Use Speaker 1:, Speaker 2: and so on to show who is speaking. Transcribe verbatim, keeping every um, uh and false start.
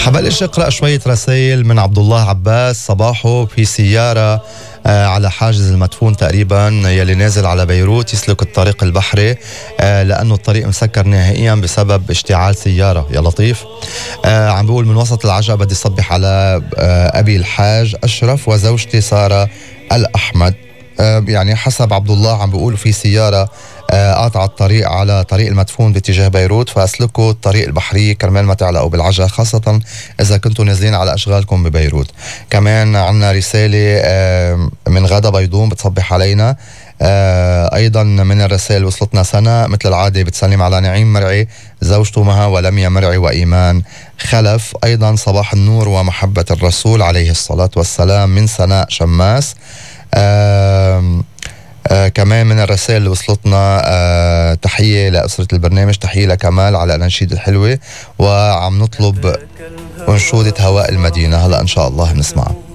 Speaker 1: حبلش اقرأ شوية رسائل من عبد الله عباس. صباحه في سيارة آه على حاجز المدفون تقريبا يلي نازل على بيروت يسلك الطريق البحري آه لأنه الطريق مسكر نهائيا بسبب اشتعال سيارة. يا لطيف. آه عم بيقول من وسط العجقة بدي صبح على آه أبي الحاج أشرف وزوجتي سارة الأحمد. آه يعني حسب عبد الله عم بيقول في سيارة آه قاطع الطريق على طريق المدفون باتجاه بيروت، فاسلكوا الطريق البحري كرمال ما تعلقوا بالعجلة، خاصة إذا كنتوا نازلين على أشغالكم ببيروت. كمان عنا رسالة آه من غدا بيضون بتصبح علينا. آه أيضا من الرسائل وصلتنا سنة مثل العادة بتسلم على نعيم مرعي زوجته مها ولميا مرعي وإيمان خلف. أيضا صباح النور ومحبة الرسول عليه الصلاة والسلام من سناء شماس. آه آه كمان من الرسائل اللي وصلتنا آه تحية لأسرة البرنامج، تحية لكمال على الأنشيد الحلوة، وعم نطلب أنشودة هواء المدينة. هلأ إن شاء الله نسمعها.